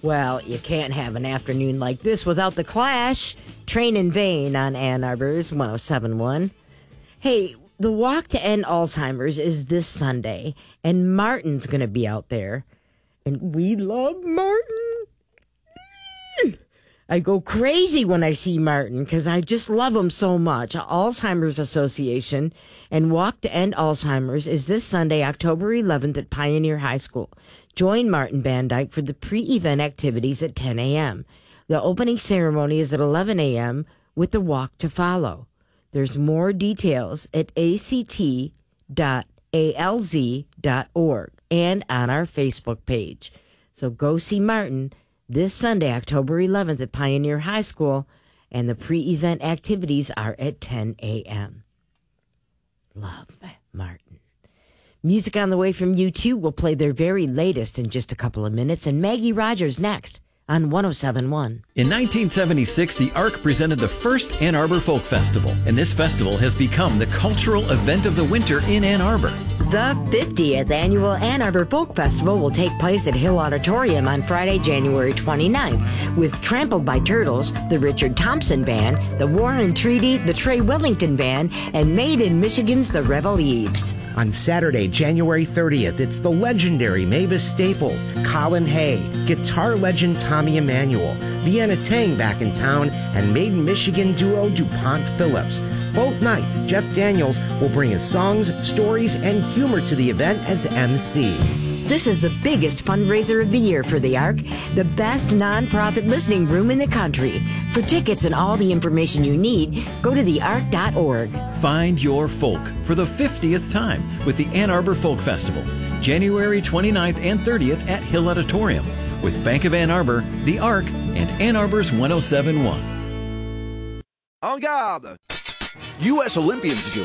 Well, you can't have an afternoon like this without The Clash. Train in Vain on Ann Arbor's 107.1. Hey, the Walk to End Alzheimer's is this Sunday, and Martin's going to be out there. And we love Martin. I go crazy when I see Martin because I just love him so much. Alzheimer's Association and Walk to End Alzheimer's is this Sunday, October 11th at Pioneer High School. Join Martin Van Dyke for the pre-event activities at 10 a.m. The opening ceremony is at 11 a.m. with the walk to follow. There's more details at act.alz.org and on our Facebook page. So go see Martin this Sunday, October 11th at Pioneer High School, and the pre-event activities are at 10 a.m. Love Martin. Music on the way from U2. We'll play their very latest in just a couple of minutes, and Maggie Rogers next on 107.1. In 1976, the Ark presented the first Ann Arbor Folk Festival, and this festival has become the cultural event of the winter in Ann Arbor. The 50th Annual Ann Arbor Folk Festival will take place at Hill Auditorium on Friday, January 29th, with Trampled by Turtles, the Richard Thompson Band, the Warren Treaty, the Trey Wellington Band, and Made in Michigan's The Rebel Eves. On Saturday, January 30th, it's the legendary Mavis Staples, Colin Hay, guitar legend Tommy Emmanuel, Vienna Tang back in town, and Made in Michigan duo DuPont Phillips. Both nights, Jeff Daniels will bring his songs, stories, and humor to the event as MC. This is the biggest fundraiser of the year for the Ark, the best nonprofit listening room in the country. For tickets and all the information you need, go to theark.org. Find your folk for the 50th time with the Ann Arbor Folk Festival, January 29th and 30th at Hill Auditorium, with Bank of Ann Arbor, the Ark, and Ann Arbor's 107.1. En garde! U.S. Olympians do